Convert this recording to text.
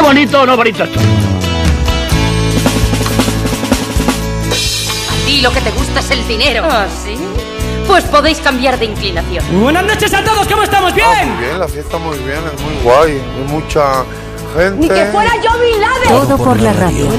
bonito o no bonito esto? A ti lo que te gusta es el dinero. ¿Ah, sí? Pues podéis cambiar de inclinación. Buenas noches a todos, ¿cómo estamos? ¿Bien? Muy bien, la fiesta muy bien, es muy guay. Hay mucha gente. Ni que fuera yo Bin Laden. Todo por la radio.